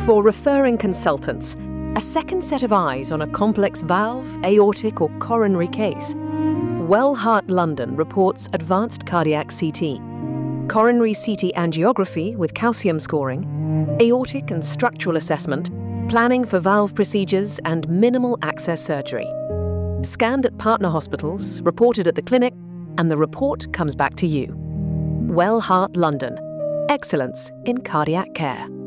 For referring consultants, a second set of eyes on a complex valve, aortic or coronary case. Well Heart London reports advanced cardiac CT, coronary CT angiography with calcium scoring, aortic and structural assessment, planning for valve procedures and minimal access surgery. Scanned at partner hospitals, reported at the clinic, and the report comes back to you. Well Heart London. Excellence in cardiac care.